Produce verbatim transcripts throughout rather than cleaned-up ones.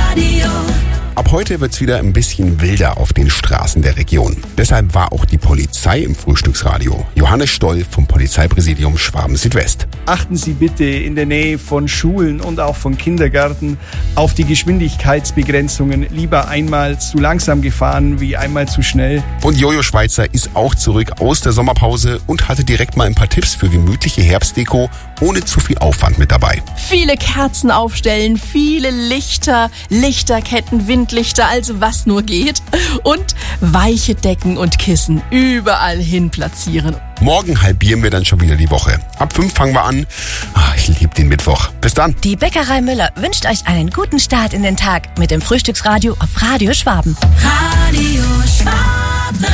Radio. Ab heute wird's wieder ein bisschen wilder auf den Straßen der Region. Deshalb war auch die Polizei im Frühstücksradio. Johannes Stoll vom Polizeipräsidium Schwaben Südwest. Achten Sie bitte in der Nähe von Schulen und auch von Kindergärten auf die Geschwindigkeitsbegrenzungen. Lieber einmal zu langsam gefahren wie einmal zu schnell. Und Jojo Schweizer ist auch zurück aus der Sommerpause und hatte direkt mal ein paar Tipps für gemütliche Herbstdeko ohne zu viel Aufwand mit dabei. Viele Kerzen aufstellen, viele Lichter, Lichterketten, Windlichter, also was nur geht. Und weiche Decken und Kissen überall hin platzieren. Morgen halbieren wir dann schon wieder die Woche. Ab fünf fangen wir an. Ah, ich liebe den Mittwoch. Bis dann. Die Bäckerei Müller wünscht euch einen guten Start in den Tag mit dem Frühstücksradio auf Radio Schwaben. Radio Schwaben.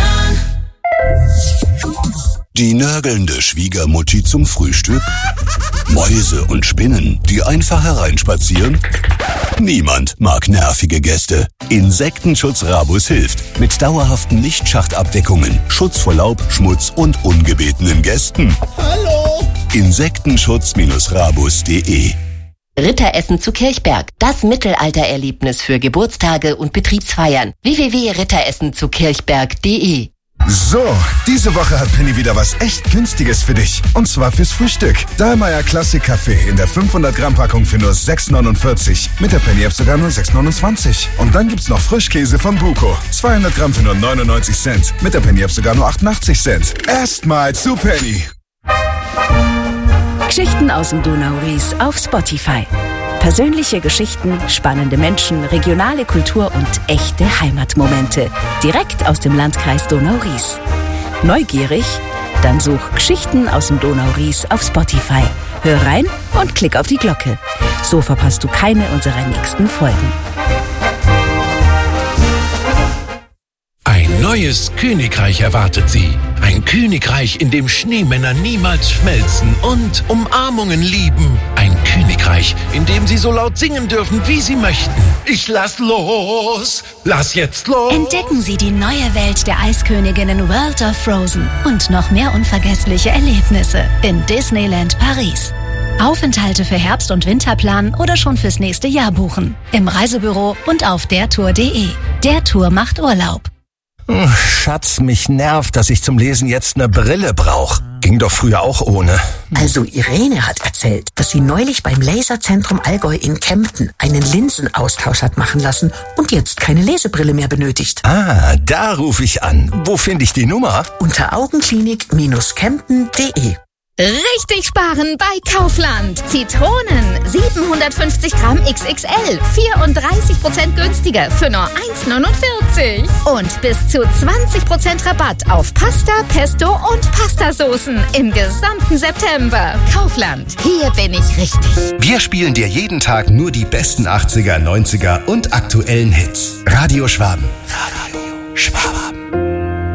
Die nörgelnde Schwiegermutti zum Frühstück? Mäuse und Spinnen, die einfach hereinspazieren? Niemand mag nervige Gäste. Insektenschutz Rabus hilft. Mit dauerhaften Lichtschachtabdeckungen, Schutz vor Laub, Schmutz und ungebetenen Gästen. Hallo! Insektenschutz Rabus punkt de Ritteressen zu Kirchberg. Das Mittelaltererlebnis für Geburtstage und Betriebsfeiern. w w w punkt ritteressen zu kirchberg punkt de So, diese Woche hat Penny wieder was echt Günstiges für dich. Und zwar fürs Frühstück. Dahlmeier Classic Kaffee in der fünfhundert Gramm Packung für nur sechs neunundvierzig. Mit der Penny App sogar nur sechs neunundzwanzig. Und dann gibt's noch Frischkäse von Buko. zweihundert Gramm für nur neunundneunzig Cent. Mit der Penny App sogar nur achtundachtzig Cent. Erstmal zu Penny. Geschichten aus dem Donauries auf Spotify. Persönliche Geschichten, spannende Menschen, regionale Kultur und echte Heimatmomente. Direkt aus dem Landkreis Donau-Ries. Neugierig? Dann such Geschichten aus dem Donau-Ries auf Spotify. Hör rein und klick auf die Glocke. So verpasst du keine unserer nächsten Folgen. Ein neues Königreich erwartet Sie. Ein Königreich, in dem Schneemänner niemals schmelzen und Umarmungen lieben. Ein Königreich, in dem Sie so laut singen dürfen, wie Sie möchten. Ich lass los, lass jetzt los. Entdecken Sie die neue Welt der Eisköniginnen World of Frozen und noch mehr unvergessliche Erlebnisse in Disneyland Paris. Aufenthalte für Herbst- und Winterplan oder schon fürs nächste Jahr buchen. Im Reisebüro und auf dertour punkt de. Der Tour macht Urlaub. Schatz, mich nervt, dass ich zum Lesen jetzt eine Brille brauche. Ging doch früher auch ohne. Also Irene hat erzählt, dass sie neulich beim Laserzentrum Allgäu in Kempten einen Linsenaustausch hat machen lassen und jetzt keine Lesebrille mehr benötigt. Ah, da rufe ich an. Wo finde ich die Nummer? Unter augenklinik Kempten punkt de. Richtig sparen bei Kaufland. Zitronen, siebenhundertfünfzig Gramm X X L, vierunddreißig Prozent günstiger für nur eins neunundvierzig. Und bis zu zwanzig Prozent Rabatt auf Pasta, Pesto und Pastasoßen im gesamten September. Kaufland, hier bin ich richtig. Wir spielen dir jeden Tag nur die besten achtziger, neunziger und aktuellen Hits. Radio Schwaben. Radio Schwaben.